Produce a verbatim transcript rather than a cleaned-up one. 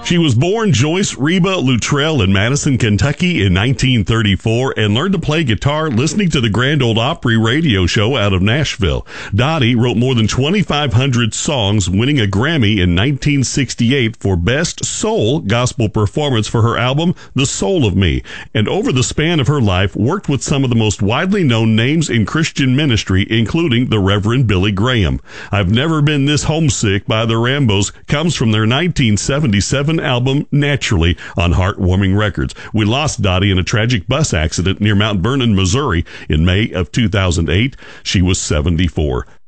She was born Joyce Reba Luttrell in Madison, Kentucky in nineteen thirty-four and learned to play guitar listening to the Grand Ole Opry radio show out of Nashville. Dottie wrote more than twenty-five hundred songs, winning a Grammy in nineteen sixty-eight for Best Soul Gospel Performance for her album, The Soul of Me, and over the span of her life worked with some of the most widely known names in Christian ministry, including the Reverend Billy Graham. I've Never Been This Homesick by the Rambos comes from their nineteen seventy-seven album, Naturally, on Heartwarming Records. We lost Dottie in a tragic bus accident near Mount Vernon, Missouri in May of two thousand eight. She was seventy-four.